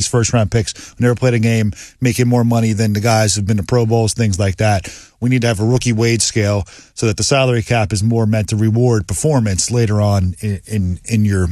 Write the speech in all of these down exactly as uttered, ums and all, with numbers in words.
first-round picks who never played a game making more money than the guys who've been to Pro Bowls, things like that. We need to have a rookie wage scale so that the salary cap is more meant to reward performance later on in in, in your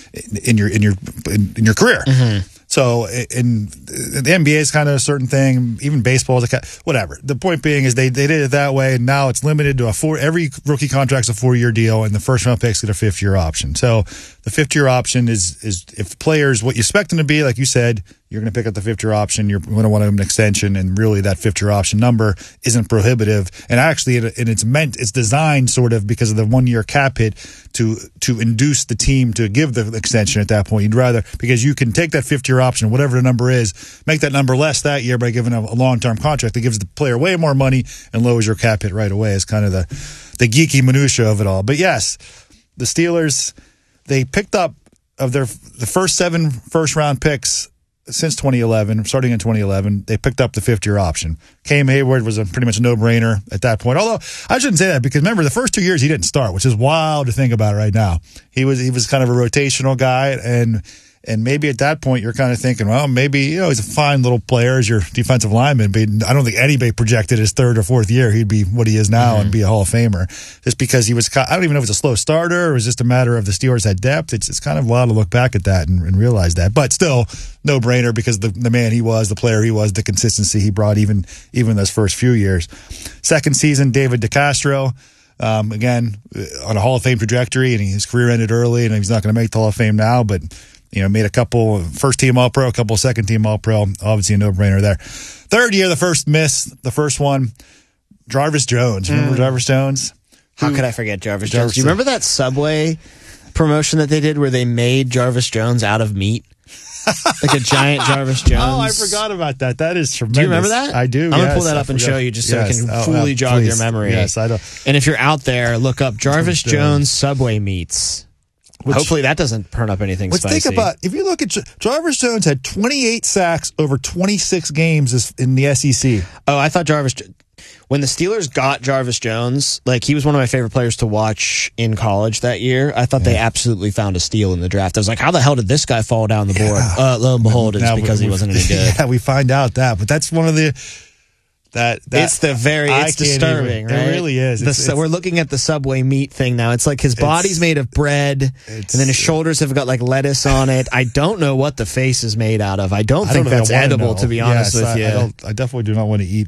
in your in your in, in your career. Mm-hmm. So, in the N B A is kind of a certain thing. Even baseball is a whatever. The point being is they, they did it that way. And now it's limited to a four. Every rookie contract's a four year deal, and the first round picks get a fifth year option. So, the fifth year option is is if players what you expect them to be, like you said, you're going to pick up the fifth year option. You're going to want an extension, and really that fifth year option number isn't prohibitive. And actually, it, and it's meant it's designed sort of because of the one year cap hit to to induce the team to give the extension at that point. You'd rather because you can take that fifth year option, whatever the number is, make that number less that year by giving a, a long term contract that gives the player way more money and lowers your cap hit right away. Is kind of the the geeky minutia of it all. But yes, the Steelers they picked up of their the first seven first round picks since twenty eleven, starting in twenty eleven, they picked up the fifth-year option. Cam Hayward was a pretty much a no-brainer at that point. Although I shouldn't say that because remember the first two years he didn't start, which is wild to think about right now. He was he was kind of a rotational guy, and and maybe at that point you're kind of thinking, well, maybe you know he's a fine little player as your defensive lineman, but I don't think anybody projected his third or fourth year he'd be what he is now mm-hmm. and be a Hall of Famer. Just because he was, I don't even know if it was a slow starter or it was just a matter of the Steelers had depth. It's it's kind of wild to look back at that and, and realize that, but still. No brainer because the the man he was, the player he was, the consistency he brought even even those first few years. Second season, David DeCastro, um, again on a Hall of Fame trajectory, and his career ended early, and he's not going to make the Hall of Fame now, but you know made a couple first team All Pro, a couple second team All Pro. Obviously a no brainer there. Third year, the first miss, the first one, Jarvis Jones. Remember mm. Jarvis Jones? How Who, could I forget Jarvis, Jarvis Jones? Do you remember that Subway promotion that they did where they made Jarvis Jones out of meat? Like a giant Jarvis Jones. Oh, I forgot about that. That is tremendous. Do you remember that? I do. I'm yes, going to pull that up and show you just so yes. it can oh, fully oh, jog please. your memory. Yes, I don't. And if you're out there, look up Jarvis Jones Subway meats. Which, Hopefully that doesn't turn up anything let's spicy. Let's think about, if you look at, Jarvis Jones had twenty-eight sacks over twenty-six games in the S E C. Oh, I thought Jarvis, when the Steelers got Jarvis Jones, like he was one of my favorite players to watch in college that year. I thought yeah. they absolutely found a steal in the draft. I was like, how the hell did this guy fall down the board? Yeah. Uh, lo and behold, it's now, because we, he wasn't any good. Yeah, we find out that, but that's one of the, That, that it's the very it's disturbing, even, right? It really is. The, it's, it's, we're looking at the Subway meat thing now. It's like his body's made of bread, and then his shoulders have got like lettuce on it. I don't know what the face is made out of. I don't I think don't that's edible, to be honest yes, with I, you. I, don't, I definitely do not want to eat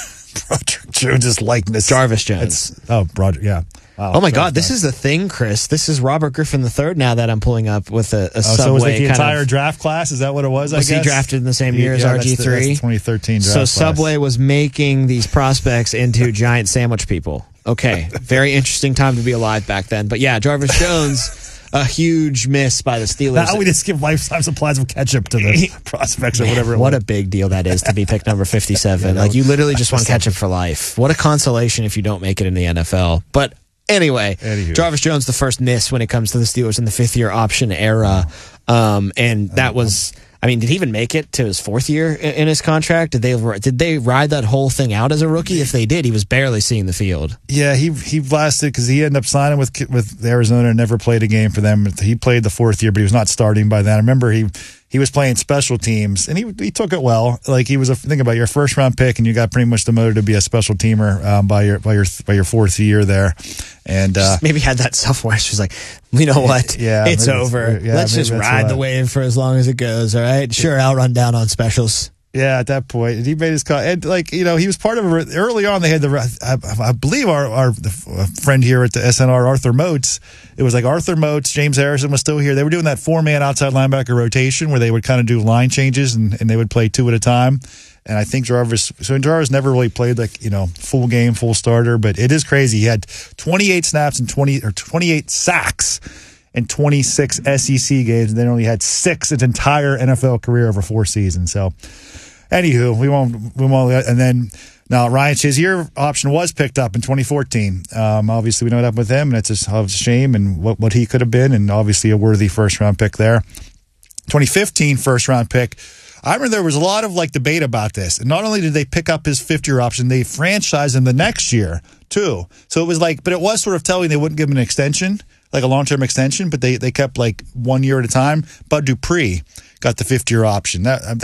Jones's likeness. Jarvis Jones. It's, oh, Roger, yeah. Wow, oh my God, this is the thing, Chris. This is Robert Griffin the third now that I'm pulling up with a, a oh, Subway. So it was like the entire of, draft class? Is that what it was, I was guess? he drafted in the same year yeah, as R G three? That's the, that's the twenty thirteen draft So class. Subway was making these prospects into giant sandwich people. Okay, very interesting time to be alive back then. But yeah, Jarvis Jones, a huge miss by the Steelers. Now we just give lifetime supplies of ketchup to the prospects or whatever. What a big deal that is to be picked number fifty-seven. yeah, like you literally just want ketchup for life. What a consolation if you don't make it in the N F L. But anyway, Anywho. Jarvis Jones, the first miss when it comes to the Steelers in the fifth year option era. Um, and that was, I mean, did he even make it to his fourth year in his contract? Did they did they ride that whole thing out as a rookie? If they did, he was barely seeing the field. Yeah, he he lasted because he ended up signing with with Arizona and never played a game for them. He played the fourth year, but he was not starting by then. I remember he he was playing special teams, and he he took it well. Like he was a think about your first round pick, and you got pretty much demoted to be a special teamer um, by your by your by your fourth year there, and uh, maybe had that self awareness. She's like, you know what? Yeah, it's over. It's, yeah, Let's just ride the wave for as long as it goes. All right, sure, I'll run down on specials. Yeah, at that point, he made his call, and like you know, he was part of a, early on. They had the, I, I believe our our friend here at the S N R, Arthur Moats. It was like Arthur Moats, James Harrison was still here. They were doing that four man outside linebacker rotation where they would kind of do line changes and, and they would play two at a time. And I think Jarvis, so Jarvis never really played like you know full game, full starter. But it is crazy. He had twenty-eight snaps and twenty or twenty-eight sacks in twenty-six S E C games, and then only had six his entire N F L career over four seasons. So. Anywho, we won't, we won't, and then now Ryan Shazier option was picked up in twenty fourteen. Um, obviously, we know what happened with him, and it's a, a shame and what, what he could have been, and obviously a worthy first round pick there. twenty fifteen first round pick. I remember there was a lot of like debate about this, and not only did they pick up his fifth year option, they franchised him the next year too. So it was like, but it was sort of telling they wouldn't give him an extension, like a long term extension, but they they kept like one year at a time. Bud Dupree got the fifth year option. That